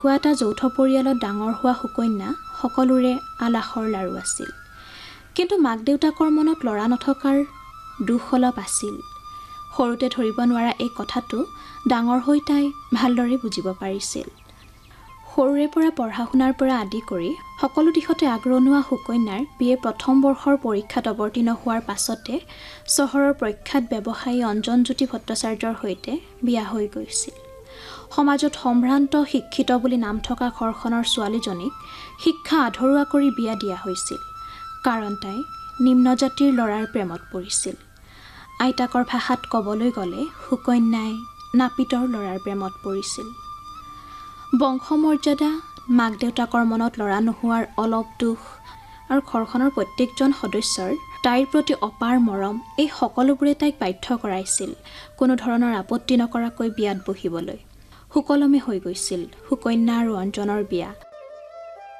হোৱা এটা যৌথ পৰিয়ালত ডাঙৰ হোৱা সুকন্যা সকলোৰে আলাসৰ লাৰু আছিল। কিন্তু মাক দেউতাকৰ মনত ল'ৰা নথকাৰ দুখ অলপ আছিল। সৰুতে ধৰিব নোৱাৰা এই কথাটো ডাঙৰ হৈ তাই ভালদৰে বুজিব পাৰিছিল। সৰুৰে পৰা পঢ়া শুনাৰ পৰা আদি কৰি সকলো দিশতে আগৰণুৱা সুকন্যাৰ বিয়ে প্ৰথম বৰ্ষৰ পৰীক্ষাত অৱতীৰ্ণ হোৱাৰ পাছতে চহৰৰ প্ৰখ্যাত ব্যৱসায়ী অঞ্জনজ্যোতি ভট্টাচাৰ্যৰ সৈতে বিয়া হৈ গৈছিল। সমাজত সম্ভ্ৰান্ত শিক্ষিত বুলি নাম থকা ঘৰখনৰ ছোৱালীজনীক শিক্ষা আধৰুৱা কৰি বিয়া দিয়া হৈছিল, কাৰণ তাই নিম্ন জাতিৰ ল'ৰাৰ প্ৰেমত পৰিছিল। আইতাকৰ ভাষাত ক'বলৈ গ'লে সুকন্যাই নাপিতৰ ল'ৰাৰ প্ৰেমত পৰিছিল। বংশমৰ্যাদা, মাক দেউতাকৰ মনত ল'ৰা নোহোৱাৰ অলপ দুখ আৰু ঘৰখনৰ প্ৰত্যেকজন সদস্যৰ তাইৰ প্ৰতি অপাৰ মৰম, এই সকলোবোৰে তাইক বাধ্য কৰাইছিল কোনো ধৰণৰ আপত্তি নকৰাকৈ বিয়াত বহিবলৈ। সুকলমে হৈ গৈছিল সুকন্যা আৰু অঞ্জনৰ বিয়া।